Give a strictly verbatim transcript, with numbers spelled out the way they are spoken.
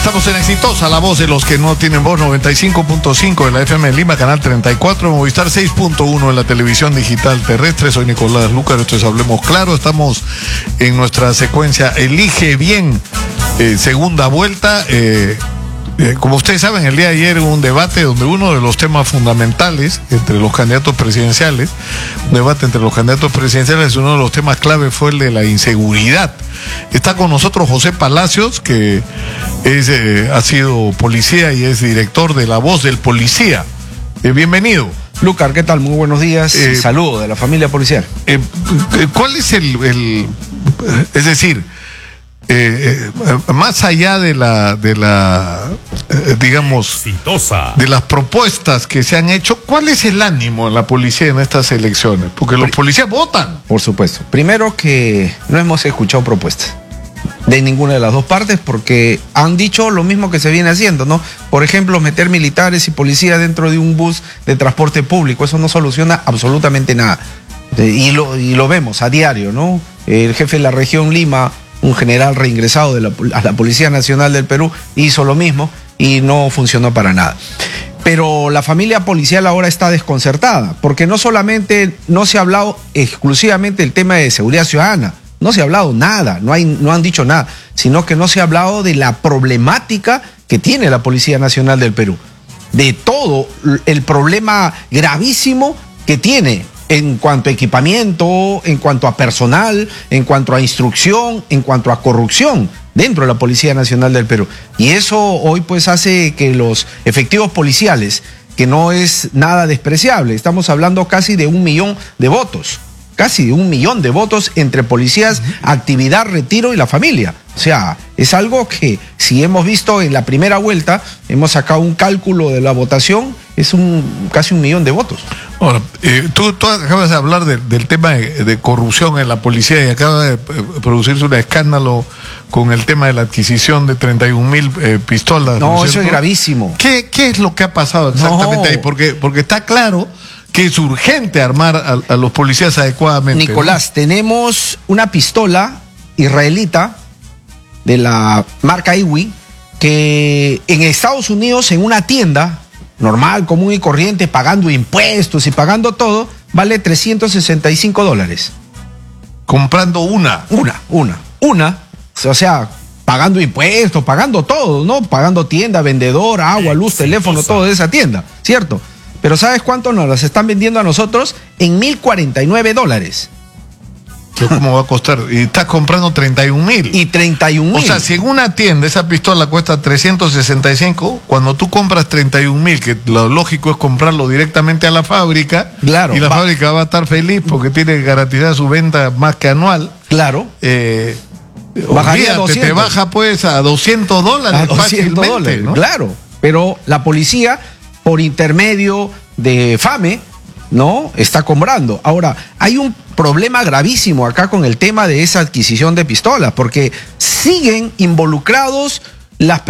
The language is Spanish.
Estamos en Exitosa, la voz de los que no tienen voz, noventa y cinco punto cinco de la F M de Lima, canal treinta y cuatro, Movistar seis punto uno en la televisión digital terrestre. Soy Nicolás Lucar, esto es Hablemos Claro. Estamos en nuestra secuencia Elige Bien, eh, segunda vuelta. Eh, eh, como ustedes saben, el día de ayer hubo un debate donde uno de los temas fundamentales entre los candidatos presidenciales, un debate entre los candidatos presidenciales, uno de los temas clave fue el de la inseguridad. Está con nosotros José Palacios, que es, eh, ha sido policía y es director de La Voz del Policía. Eh, bienvenido. Lucar, ¿qué tal? Muy buenos días. Eh, Saludos de la familia policial. Eh, ¿Cuál es el, el es decir, eh, eh, más allá de la, de la, eh, digamos, Exitosa, de las propuestas que se han hecho, cuál es el ánimo de la policía en estas elecciones? Porque los policías votan. Por supuesto. Primero que no hemos escuchado propuestas de ninguna de las dos partes, porque han dicho lo mismo que se viene haciendo, ¿no? Por ejemplo, meter militares y policías dentro de un bus de transporte público, eso no soluciona absolutamente nada. Y lo, y lo vemos a diario, ¿no? El jefe de la región Lima, un general reingresado de la, a la Policía Nacional del Perú, hizo lo mismo y no funcionó para nada. Pero la familia policial ahora está desconcertada, porque no solamente no se ha hablado exclusivamente del tema de seguridad ciudadana, no se ha hablado nada, no, hay, no han dicho nada, sino que no se ha hablado de la problemática que tiene la Policía Nacional del Perú, de todo el problema gravísimo que tiene en cuanto a equipamiento, en cuanto a personal, en cuanto a instrucción, en cuanto a corrupción dentro de la Policía Nacional del Perú. Y eso hoy pues hace que los efectivos policiales, que no es nada despreciable, estamos hablando casi de un millón de votos, casi de un millón de votos entre policías, actividad, retiro y la familia. O sea, es algo que si hemos visto en la primera vuelta, hemos sacado un cálculo de la votación, es un casi un millón de votos. Ahora, eh, tú, tú acabas de hablar de, del tema de, de corrupción en la policía y acaba de eh, producirse un escándalo con el tema de la adquisición de treinta y un mil eh, pistolas. No, ¿no es eso cierto? Es gravísimo. ¿Qué, ¿Qué es lo que ha pasado exactamente no. ahí? Porque, porque está claro que es urgente armar a, a los policías adecuadamente. Nicolás, ¿no? Tenemos una pistola israelita de la marca I W I que en Estados Unidos, en una tienda normal, común y corriente, pagando impuestos y pagando todo, vale trescientos sesenta y cinco dólares. Comprando una. Una, una, una. O sea, pagando impuestos, pagando todo, ¿no? Pagando tienda, vendedor, agua, luz, teléfono, todo de esa tienda, ¿cierto? Pero ¿sabes cuánto nos las están vendiendo a nosotros? En mil cuarenta y nueve dólares. ¿Cómo va a costar? Y estás comprando treinta y un mil. Y treinta y un mil. O sea, si en una tienda esa pistola cuesta trescientos sesenta y cinco, cuando tú compras treinta y un mil, que lo lógico es comprarlo directamente a la fábrica, claro, y la va. fábrica va a estar feliz porque tiene garantizada su venta más que anual. Claro. Eh, Bajaría a olvídate, te baja pues a doscientos dólares. A doscientos dólares, ¿no? Claro. Pero la policía, por intermedio de FAME, ¿no? Está comprando. Ahora, hay un problema gravísimo acá con el tema de esa adquisición de pistolas, porque siguen involucrados las